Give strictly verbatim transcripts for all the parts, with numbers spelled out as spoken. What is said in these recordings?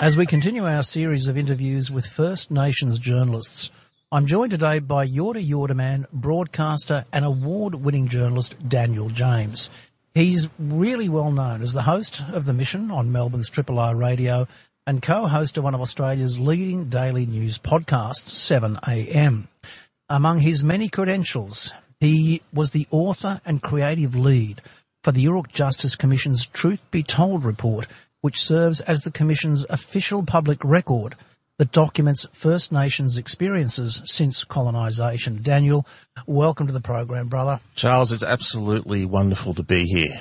As we continue our series of interviews with First Nations journalists, I'm joined today by Yorta Yorta man, broadcaster and award-winning journalist Daniel James. He's really well known as the host of The Mission on Melbourne's Triple R Radio and co-host of one of Australia's leading daily news podcasts, seven A M. Among his many credentials, he was the author and creative lead for the Yoorrook Justice Commission's Truth Be Told report, which serves as the Commission's official public record that documents First Nations experiences since colonisation. Daniel, welcome to the program, brother. Charles, it's absolutely wonderful to be here.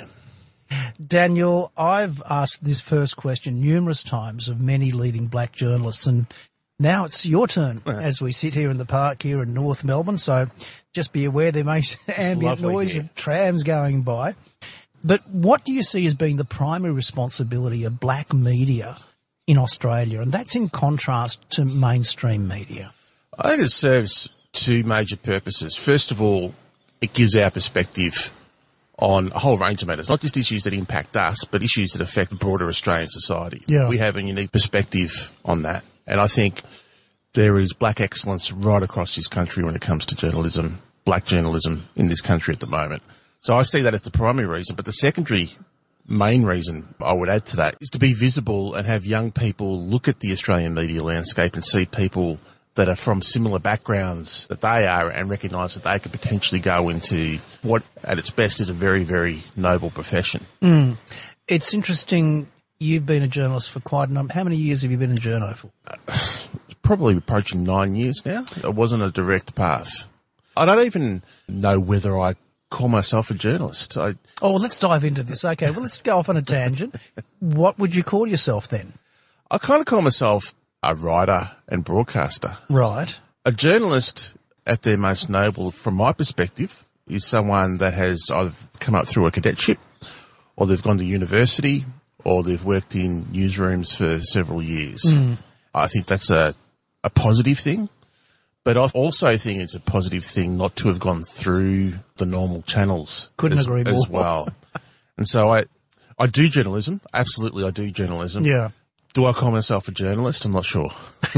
Daniel, I've asked this first question numerous times of many leading black journalists, and now it's your turn as we sit here in the park here in North Melbourne, so just be aware there may be ambient noise here. of trams going by. But what do you see as being the primary responsibility of black media in Australia? And that's in contrast to mainstream media. I think it serves two major purposes. First of all, it gives our perspective on a whole range of matters, not just issues that impact us, but issues that affect broader Australian society. Yeah. We have a unique perspective on that. And I think there is black excellence right across this country when it comes to journalism, black journalism in this country at the moment. So I see that as the primary reason, but the secondary main reason I would add to that is to be visible and have young people look at the Australian media landscape and see people that are from similar backgrounds that they are and recognise that they could potentially go into what at its best is a very, very noble profession. Mm. It's interesting, you've been a journalist for quite a number. How many years have you been a journo for? Uh, probably approaching nine years now. It wasn't a direct path. I don't even know whether I call myself a journalist. I, oh, well, let's dive into this. Okay, well, let's go off on a tangent. What would you call yourself then? I kind of call myself a writer and broadcaster. Right. A journalist, at their most noble, from my perspective, is someone that has either come up through a cadetship, or they've gone to university, or they've worked in newsrooms for several years. Mm. I think that's a, a positive thing. But I also think it's a positive thing not to have gone through the normal channels. Couldn't as, agree more. as well. And so I, I do journalism. Absolutely, I do journalism. Yeah. Do I call myself a journalist? I'm not sure.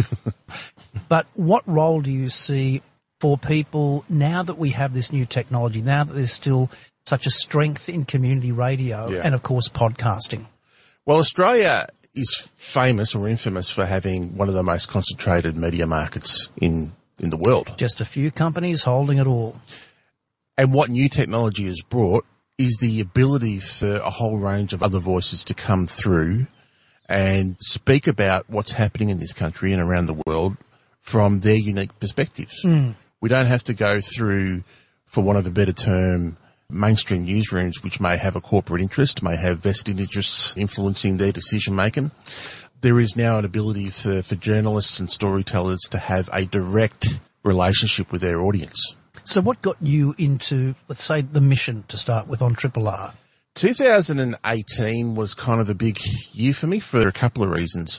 But what role do you see for people now that we have this new technology, now that there's still such a strength in community radio yeah. and, of course, podcasting? Well, Australia is famous or infamous for having one of the most concentrated media markets in in the world. Just a few companies holding it all. And what new technology has brought is the ability for a whole range of other voices to come through and speak about what's happening in this country and around the world from their unique perspectives. Mm. We don't have to go through, for want of a better term, mainstream newsrooms which may have a corporate interest, may have vested interests influencing their decision-making. There is now an ability for, for journalists and storytellers to have a direct relationship with their audience. So what got you into, let's say, The Mission to start with on Triple R? two thousand eighteen was kind of a big year for me for a couple of reasons.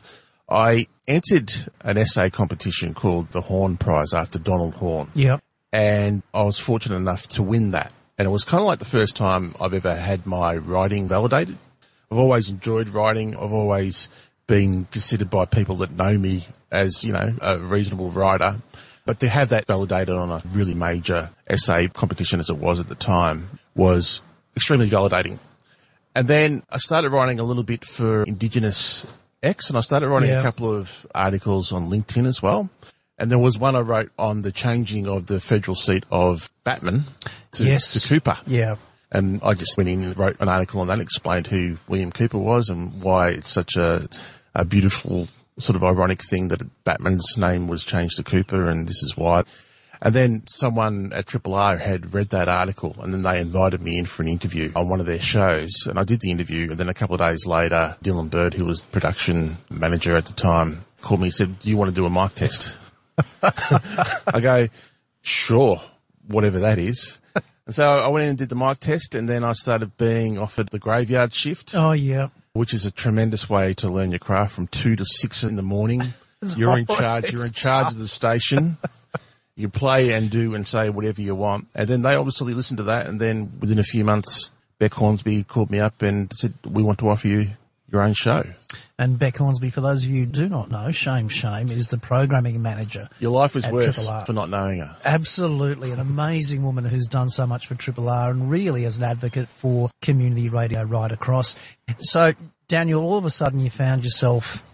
I entered an essay competition called the Horn Prize after Donald Horn. Yep. And I was fortunate enough to win that. And it was kind of like the first time I've ever had my writing validated. I've always enjoyed writing. I've always been considered by people that know me as, you know, a reasonable writer. But to have that validated on a really major essay competition as it was at the time was extremely validating. And then I started writing a little bit for Indigenous X, and I started writing yeah. a couple of articles on LinkedIn as well. And there was one I wrote on the changing of the federal seat of Batman to, yes. to Cooper. Yeah. And I just went in and wrote an article on that, explained who William Cooper was and why it's such a, a beautiful sort of ironic thing that Batman's name was changed to Cooper, and this is why. And then someone at Triple R had read that article, and then they invited me in for an interview on one of their shows. And I did the interview, and then a couple of days later, Dylan Bird, who was the production manager at the time, called me and said, "Do you want to do a mic test?" I go, "Sure, whatever that is." And so I went in and did the mic test, and then I started being offered the graveyard shift. Oh, yeah. Which is a tremendous way to learn your craft from two to six in the morning. You're in charge. You're in charge of the station. You play and do and say whatever you want. And then they obviously listened to that. And then within a few months, Beck Hornsby called me up and said, "We want to offer you your own show. And Beck Hornsby, for those of you who do not know, shame, shame, is the programming manager. Your life is at worse Triple R. for not knowing her. Absolutely. An amazing woman who's done so much for Triple R and really as an advocate for community radio right across. So, Daniel, all of a sudden you found yourself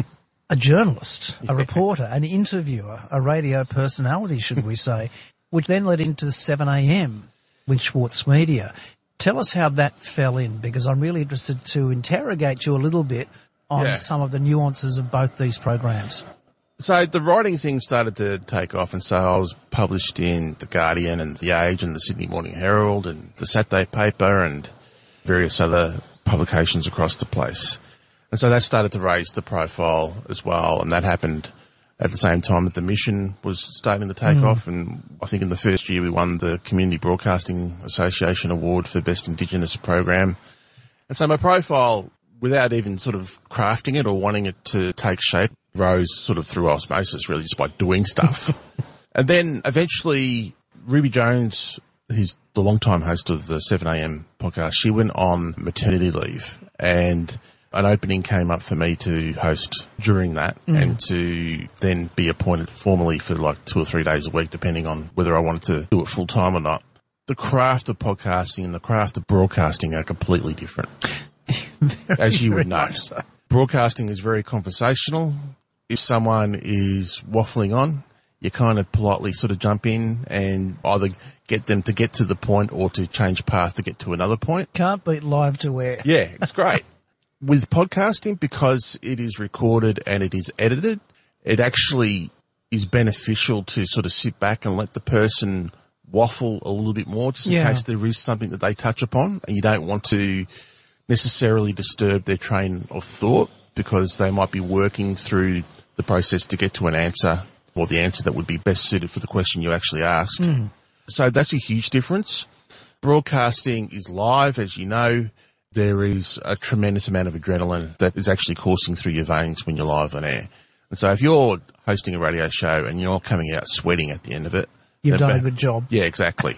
a journalist, a reporter, an interviewer, a radio personality, should we say, which then led into seven a m with Schwartz Media. Tell us how that fell in, because I'm really interested to interrogate you a little bit on Yeah. some of the nuances of both these programs. So the writing thing started to take off, and so I was published in The Guardian and The Age and the Sydney Morning Herald and the Saturday paper and various other publications across the place. And so that started to raise the profile as well, and that happened at the same time that the Mission was starting to take mm. off. And I think in the first year we won the Community Broadcasting Association Award for Best Indigenous Program. And so my profile, without even sort of crafting it or wanting it to take shape, rose sort of through osmosis, really, just by doing stuff. And then eventually Ruby Jones, who's the longtime host of the seven a m podcast, she went on maternity leave, and an opening came up for me to host during that mm. and to then be appointed formally for like two or three days a week, depending on whether I wanted to do it full time or not. The craft of podcasting and the craft of broadcasting are completely different. Very, as you would know. So. Broadcasting is very conversational. If someone is waffling on, you kind of politely sort of jump in and either get them to get to the point or to change path to get to another point. Can't beat live to air. Yeah, it's great. With podcasting, because it is recorded and it is edited, it actually is beneficial to sort of sit back and let the person waffle a little bit more, just in Yeah. case there is something that they touch upon and you don't want to necessarily disturb their train of thought, because they might be working through the process to get to an answer, or the answer that would be best suited for the question you actually asked. Mm. So that's a huge difference. Broadcasting is live, as you know. There is a tremendous amount of adrenaline that is actually coursing through your veins when you're live on air. And so if you're hosting a radio show and you're coming out sweating at the end of it, you've done a good job. Yeah, exactly.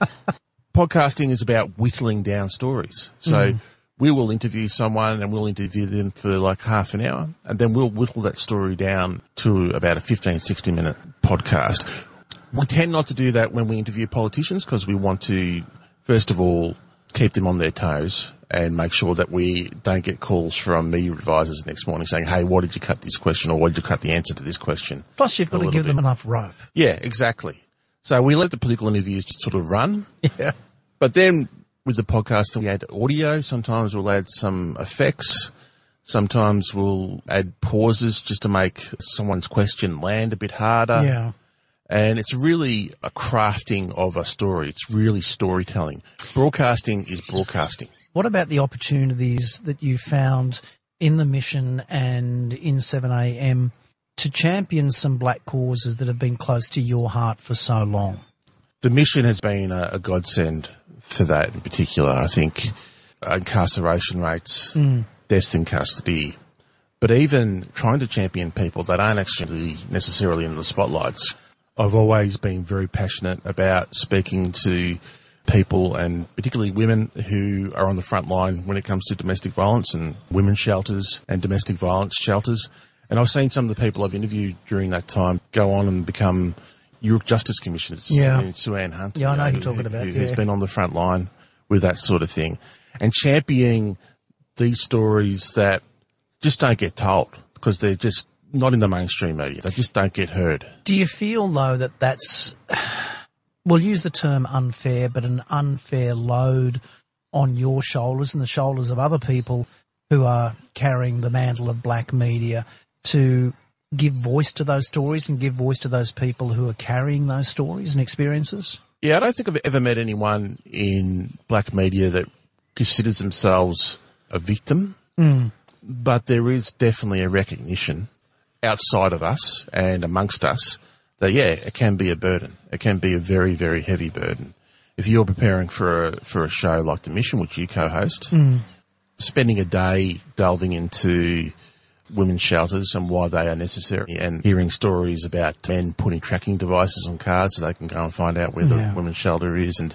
Podcasting is about whittling down stories. So mm. we will interview someone and we'll interview them for like half an hour, and then we'll whittle that story down to about a fifteen, sixty minute podcast. We tend not to do that when we interview politicians, because we want to, first of all, keep them on their toes and make sure that we don't get calls from media advisors the next morning saying, hey, why did you cut this question, or why did you cut the answer to this question? Plus you've got to give bit. them enough rope. Yeah, exactly. So we let the political interviews just sort of run. Yeah. But then with the podcast, we add audio. Sometimes we'll add some effects. Sometimes we'll add pauses just to make someone's question land a bit harder. Yeah. And it's really a crafting of a story. It's really storytelling. Broadcasting is broadcasting. What about the opportunities that you found in the Mission and in seven a m to champion some black causes that have been close to your heart for so long? The Mission has been a, a godsend for that in particular. I think incarceration rates, mm. deaths in custody, but even trying to champion people that aren't actually necessarily in the spotlights. I've always been very passionate about speaking to people, and particularly women, who are on the front line when it comes to domestic violence and women's shelters and domestic violence shelters. And I've seen some of the people I've interviewed during that time go on and become York Justice Commissioners. Yeah. I mean, Sue Ann Hunt. Yeah, I know you who you're talking about. Who, yeah. Who's been on the front line with that sort of thing. And championing these stories that just don't get told because they're just not in the mainstream media. They just don't get heard. Do you feel, though, that that's, we'll use the term unfair, but an unfair load on your shoulders and the shoulders of other people who are carrying the mantle of black media to give voice to those stories and give voice to those people who are carrying those stories and experiences? Yeah, I don't think I've ever met anyone in black media that considers themselves a victim, mm. but there is definitely a recognition outside of us and amongst us that, yeah, it can be a burden. It can be a very, very heavy burden. If you're preparing for a, for a show like The Mission, which you co-host, mm. spending a day delving into women's shelters and why they are necessary, and hearing stories about men putting tracking devices on cars so they can go and find out where yeah. the women's shelter is, and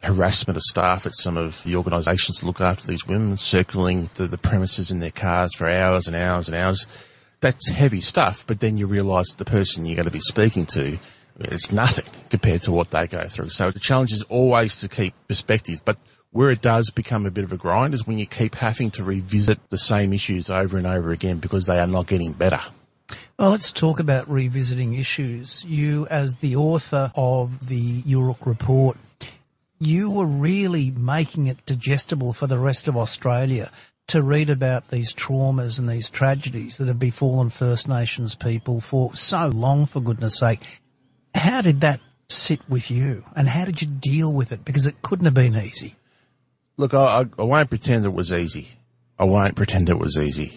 harassment of staff at some of the organisations that look after these women, circling the, the premises in their cars for hours and hours and hours. That's heavy stuff, but then you realise that the person you're going to be speaking to, it's nothing compared to what they go through. So the challenge is always to keep perspective, but where it does become a bit of a grind is when you keep having to revisit the same issues over and over again because they are not getting better. Well, let's talk about revisiting issues. You, as the author of the U R U C report, you were really making it digestible for the rest of Australia to read about these traumas and these tragedies that have befallen First Nations people for so long, for goodness sake. How did that sit with you, and how did you deal with it? Because it couldn't have been easy. Look, I, I won't pretend it was easy. I won't pretend it was easy.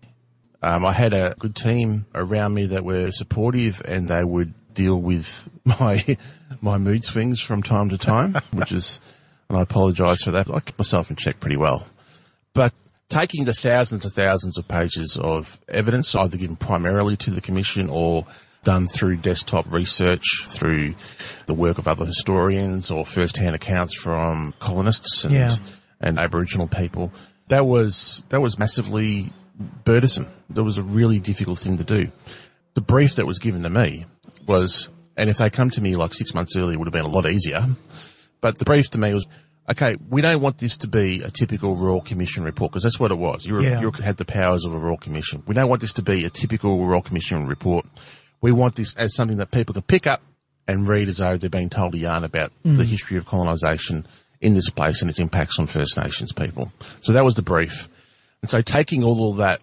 Um, I had a good team around me that were supportive, and they would deal with my my mood swings from time to time, which is, and I apologise for that. I kept myself in check pretty well. But taking the thousands and thousands of pages of evidence, either given primarily to the Commission or done through desktop research, through the work of other historians or first-hand accounts from colonists and, yeah. and Aboriginal people, that was that was massively burdensome. That was a really difficult thing to do. The brief that was given to me was, and if they come to me like six months earlier, it would have been a lot easier, but the brief to me was, okay, we don't want this to be a typical Royal Commission report, because that's what it was. You, yeah. you had the powers of a Royal Commission. We don't want this to be a typical Royal Commission report. We want this as something that people can pick up and read as though they're being told a yarn about mm. the history of colonisation in this place and its impacts on First Nations people. So that was the brief. And so taking all of that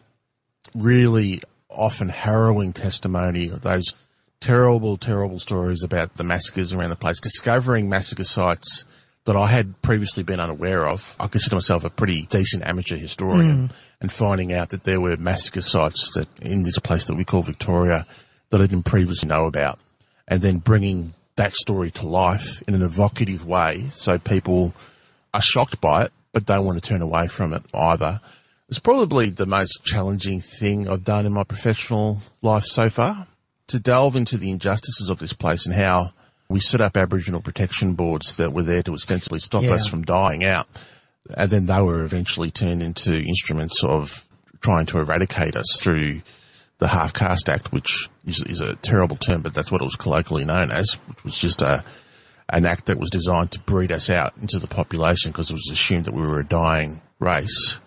really often harrowing testimony, those terrible, terrible stories about the massacres around the place, discovering massacre sites that I had previously been unaware of. I consider myself a pretty decent amateur historian, mm. and finding out that there were massacre sites that in this place that we call Victoria that I didn't previously know about, and then bringing that story to life in an evocative way so people are shocked by it but don't want to turn away from it either. It's probably the most challenging thing I've done in my professional life so far, to delve into the injustices of this place and how we set up Aboriginal protection boards that were there to ostensibly stop yeah. us from dying out, and then they were eventually turned into instruments of trying to eradicate us through the Half-Caste Act, which is, is a terrible term, but that's what it was colloquially known as, which was just a an act that was designed to breed us out into the population because it was assumed that we were a dying race.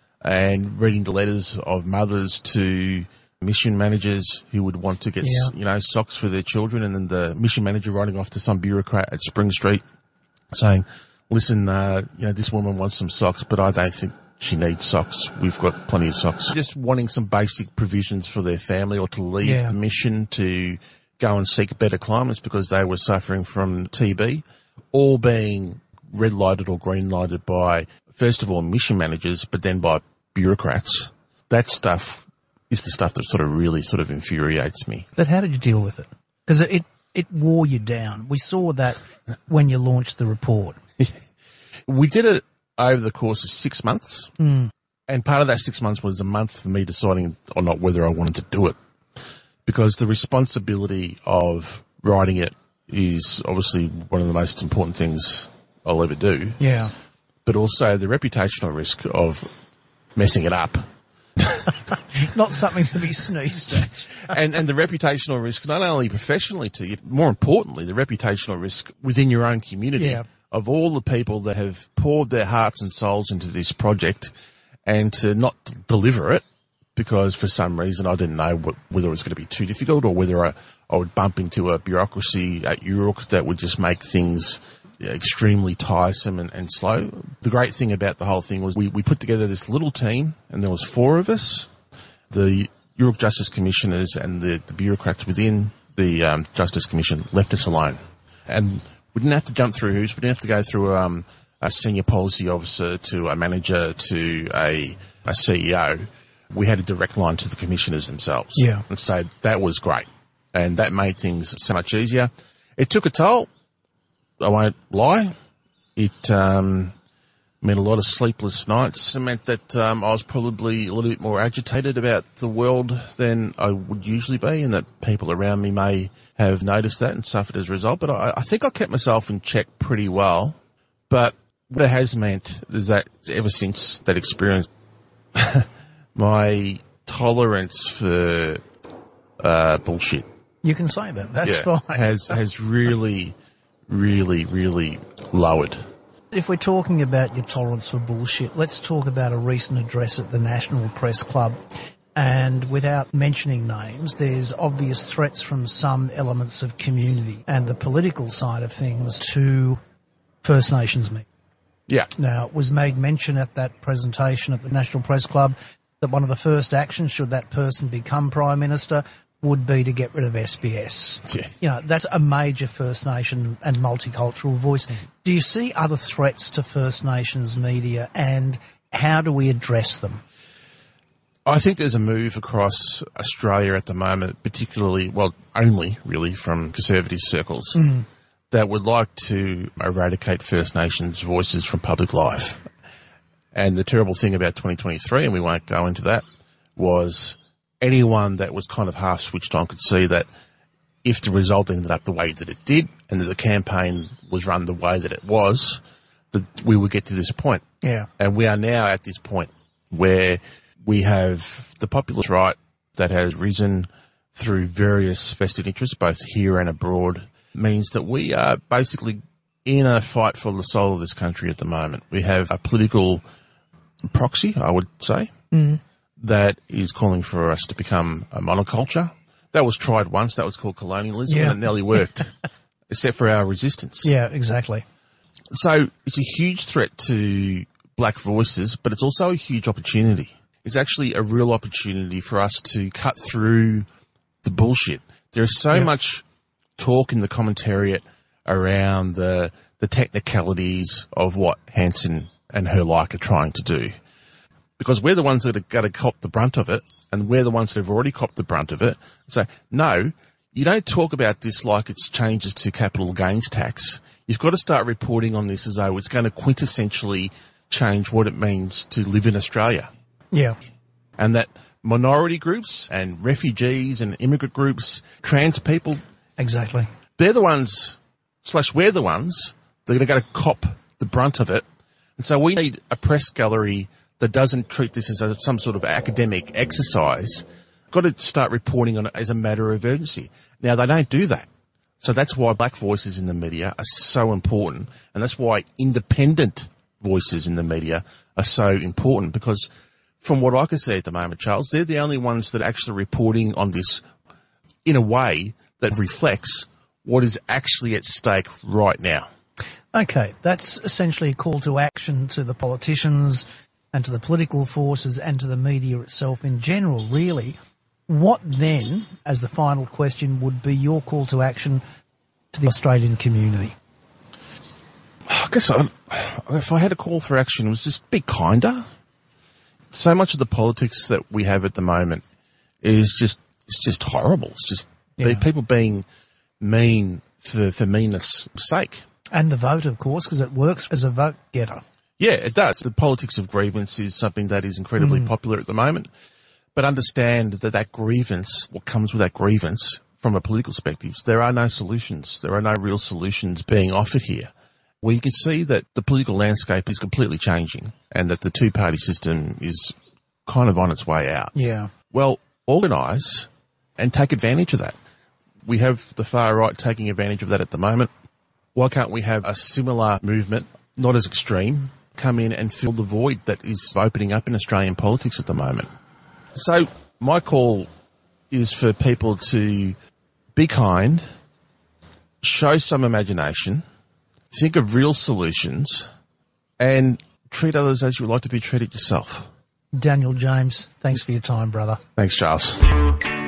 And reading the letters of mothers to mission managers who would want to get, yeah. you know, socks for their children, and then the mission manager writing off to some bureaucrat at Spring Street saying, listen, uh, you know, this woman wants some socks, but I don't think she needs socks. We've got plenty of socks. Just wanting some basic provisions for their family, or to leave yeah. the mission to go and seek better climates because they were suffering from T B, all being red lighted or green lighted by, first of all, mission managers, but then by bureaucrats. That stuff is the stuff that sort of really sort of infuriates me. But how did you deal with it? Because it, it wore you down. We saw that when you launched the report. We did it over the course of six months. Mm. And part of that six months was a month for me deciding or not whether I wanted to do it. Because the responsibility of writing it is obviously one of the most important things I'll ever do. Yeah. But also the reputational risk of messing it up. Not something to be sneezed at. and and the reputational risk, not only professionally to you, more importantly, the reputational risk within your own community yeah. of all the people that have poured their hearts and souls into this project, and to not deliver it because for some reason I didn't know what, whether it was going to be too difficult, or whether I, I would bump into a bureaucracy at U R U C that would just make things extremely tiresome and, and slow. The great thing about the whole thing was we, we put together this little team, and there was four of us, the U R U C Justice Commissioners and the, the bureaucrats within the um, Justice Commission left us alone. And we didn't have to jump through hoops. We didn't have to go through um, a senior policy officer to a manager to a, a C E O. We had a direct line to the commissioners themselves. Yeah. And so that was great. And that made things so much easier. It took a toll. I won't lie. It um, meant a lot of sleepless nights. It meant that um, I was probably a little bit more agitated about the world than I would usually be, and that people around me may have noticed that and suffered as a result. But I, I think I kept myself in check pretty well, But what it has meant is that ever since that experience, my tolerance for uh, bullshit You can say that. That's yeah, fine. has has really, really, really lowered. If we're talking about your tolerance for bullshit, let's talk about a recent address at the National Press Club. And without mentioning names, there's obvious threats from some elements of community and the political side of things to First Nations media. Yeah. Now, it was made mention at that presentation at the National Press Club that one of the first actions, should that person become Prime Minister, would be to get rid of S B S. Yeah. You know, that's a major First Nation and multicultural voice. Do you see other threats to First Nations media, and how do we address them? I think there's a move across Australia at the moment, particularly, well, only really from conservative circles, mm. that would like to eradicate First Nations voices from public life. And the terrible thing about twenty twenty-three, and we won't go into that, was anyone that was kind of half switched on could see that if the result ended up the way that it did and that the campaign was run the way that it was, that we would get to this point. Yeah. And we are now at this point where we have the populist right that has risen through various vested interests, both here and abroad, means that we are basically in a fight for the soul of this country at the moment. We have a political proxy, I would say, mm. that is calling for us to become a monoculture. That was tried once. That was called colonialism, yeah. and it nearly worked, except for our resistance. Yeah, exactly. So it's a huge threat to black voices, but it's also a huge opportunity. It's actually a real opportunity for us to cut through the bullshit. There is so yeah. much talk in the commentariat around the the technicalities of what Hanson and her like are trying to do. Because we're the ones that are going to cop the brunt of it, and we're the ones that have already copped the brunt of it. So, no, you don't talk about this like it's changes to capital gains tax. You've got to start reporting on this as though it's going to quintessentially change what it means to live in Australia. Yeah. And that minority groups and refugees and immigrant groups, trans people. Exactly. They're the ones, slash we're the ones, that are going to cop the brunt of it. And so we need a press gallery that doesn't treat this as a, some sort of academic exercise. Got to start reporting on it as a matter of urgency. Now, they don't do that. So that's why black voices in the media are so important. And that's why independent voices in the media are so important, because from what I can see at the moment, Charles, they're the only ones that are actually reporting on this in a way that reflects what is actually at stake right now. Okay, that's essentially a call to action to the politicians and to the political forces and to the media itself in general, really. What then, as the final question, would be your call to action to the Australian community? I guess I, if I had a call for action, it was just be kinder. So much of the politics that we have at the moment is just, it's just horrible. It's just yeah. people being mean for, for meanness' sake. And the vote, of course, because it works as a vote getter. Yeah, it does. The politics of grievance is something that is incredibly mm. popular at the moment. But understand that that grievance, what comes with that grievance from a political perspective, there are no solutions. There are no real solutions being offered here. Well, you can see that the political landscape is completely changing and that the two-party system is kind of on its way out. Yeah. Well, organise and take advantage of that. We have the far right taking advantage of that at the moment. Why can't we have a similar movement, not as extreme, come in and fill the void that is opening up in Australian politics at the moment? So my call is for people to be kind, show some imagination, think of real solutions, and treat others as you would like to be treated yourself. Daniel James, thanks for your time, brother. Thanks, Charles.